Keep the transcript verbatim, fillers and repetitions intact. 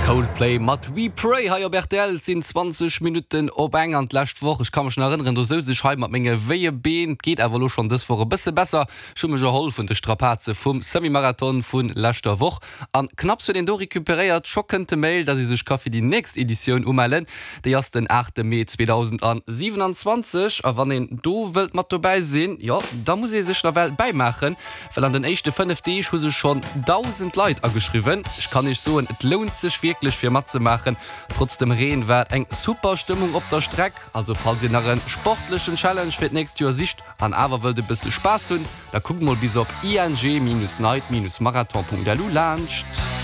Coldplay mat We Pray ha Bertel sinn zwanzig Minuten op eng an lächt woch. Ich kann mich erinnern, du se sich heim mat menge weie been geht ewer schon das vor bisse besser schummeger Hol vun de Strapaze vum Semimarathon vun lächter woch an knapp zu den do rekuperiert schockente Mail, dat sie sich kaffe die nächst Edition umellen de erst den achte Mai zweitausendsiebenundzwanzig a wann den do wild mat vorbei sinn ja da muss ich sich der Welt beimachen weil an den echte fünf D hu se schon tausend Leute angeschrieben. Ich kann nicht so et lohnt sich wirklich für Matze machen. Trotzdem reden wird eng super Stimmung op der Strecke. Also falls ihr nach einen sportlichen Challenge wird nächstes Jahr Sicht an aber würde bis Spaß hun, da gucken wir bis auf ing night marathon punkt d e launcht.